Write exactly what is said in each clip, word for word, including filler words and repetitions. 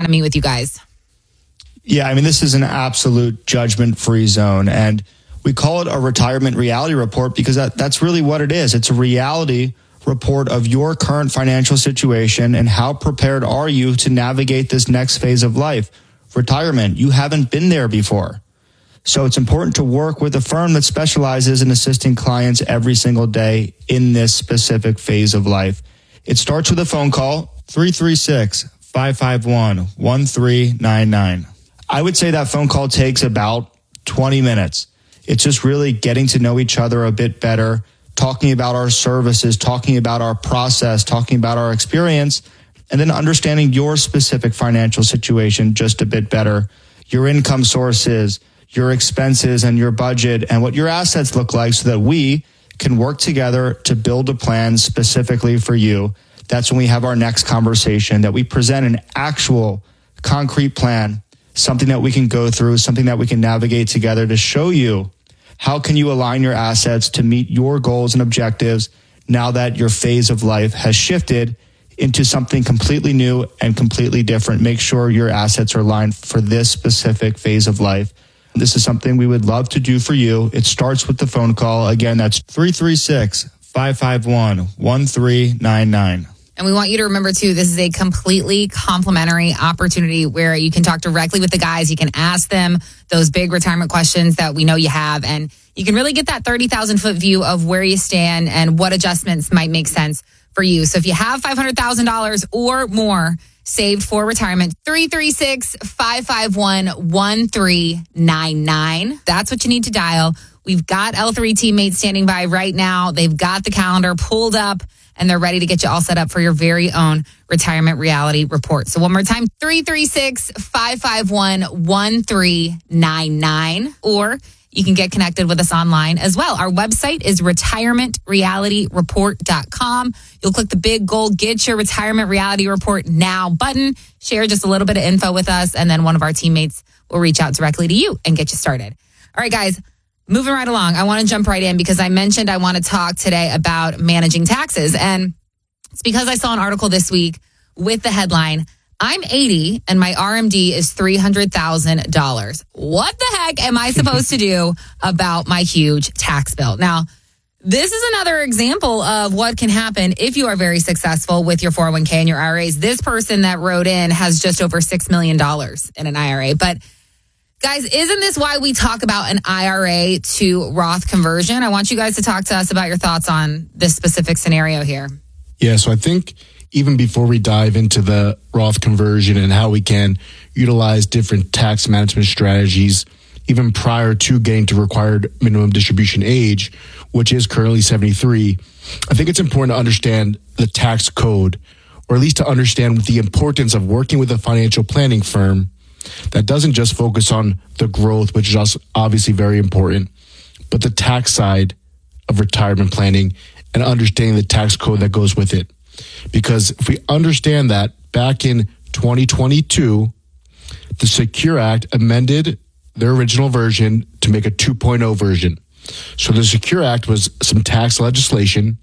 to meet with you guys. Yeah, I mean, this is an absolute judgment-free zone. And we call it a retirement reality report because that, that's really what it is. It's a reality report of your current financial situation and how prepared are you to navigate this next phase of life. Retirement, you haven't been there before. So it's important to work with a firm that specializes in assisting clients every single day in this specific phase of life. It starts with a phone call, three three six, five five one, one three nine nine. I would say that phone call takes about twenty minutes. It's just really getting to know each other a bit better, talking about our services, talking about our process, talking about our experience, and then understanding your specific financial situation just a bit better, your income sources, your expenses and your budget, and what your assets look like so that we can work together to build a plan specifically for you. That's when we have our next conversation, that we present an actual concrete plan, something that we can go through, something that we can navigate together to show you how can you align your assets to meet your goals and objectives now that your phase of life has shifted into something completely new and completely different. Make sure your assets are aligned for this specific phase of life. This is something we would love to do for you. It starts with the phone call. Again, that's three three six, five five one, one three nine nine. And we want you to remember, too, this is a completely complimentary opportunity where you can talk directly with the guys. You can ask them those big retirement questions that we know you have. And you can really get that thirty thousand foot view of where you stand and what adjustments might make sense for you. So if you have five hundred thousand dollars or more saved for retirement, three three six, five five one, one three nine nine. That's what you need to dial. We've got L three teammates standing by right now. They've got the calendar pulled up, and they're ready to get you all set up for your very own retirement reality report. So one more time, three three six, five five one, one three nine nine. Or you can get connected with us online as well. Our website is retirement reality report dot com. You'll click the big gold Get Your Retirement Reality Report Now button, share just a little bit of info with us, and then one of our teammates will reach out directly to you and get you started. All right, guys. Moving right along, I want to jump right in because I mentioned I want to talk today about managing taxes. And it's because I saw an article this week with the headline, I'm eighty and my R M D is three hundred thousand dollars. What the heck am I supposed to do about my huge tax bill? Now, this is another example of what can happen if you are very successful with your four oh one k and your I R As. This person that wrote in has just over six million dollars in an I R A. But guys, isn't this why we talk about an I R A to Roth conversion? I want you guys to talk to us about your thoughts on this specific scenario here. Yeah, so I think even before we dive into the Roth conversion and how we can utilize different tax management strategies, even prior to getting to required minimum distribution age, which is currently seventy-three, I think it's important to understand the tax code, or at least to understand the importance of working with a financial planning firm that doesn't just focus on the growth, which is also obviously very important, but the tax side of retirement planning and understanding the tax code that goes with it. Because if we understand that, back in twenty twenty-two, the Secure Act amended their original version to make a two point oh version. So the Secure Act was some tax legislation,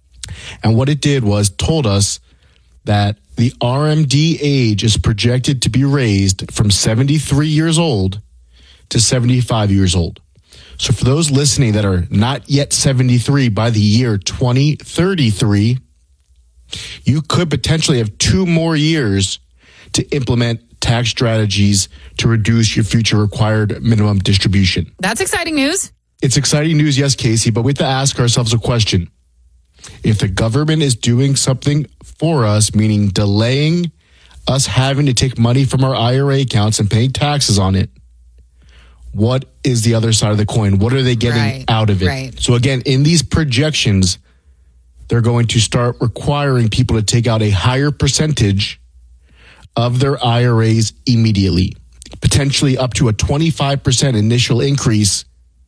and what it did was told us that the R M D age is projected to be raised from seventy-three years old to seventy-five years old. So for those listening that are not yet seventy-three by the year twenty thirty-three, you could potentially have two more years to implement tax strategies to reduce your future required minimum distribution. That's exciting news. It's exciting news, yes, Casey, but we have to ask ourselves a question. If the government is doing something for us, meaning delaying us having to take money from our I R A accounts and paying taxes on it, what is the other side of the coin? What are they getting right, out of it? Right. So again, in these projections, they're going to start requiring people to take out a higher percentage of their I R As immediately, potentially up to a twenty-five percent initial increase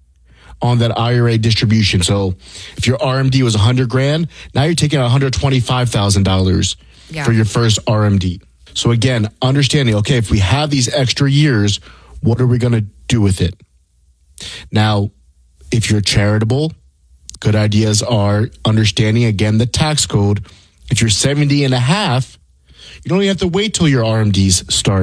on that I R A distribution. So if your R M D was one hundred grand, now you're taking out one hundred twenty-five thousand dollars yeah. for your first R M D. So again, understanding, okay, if we have these extra years, what are we going to do with it? Now, if you're charitable, good ideas are understanding, again, the tax code. If you're seventy and a half, you don't even have to wait till your R M Ds start.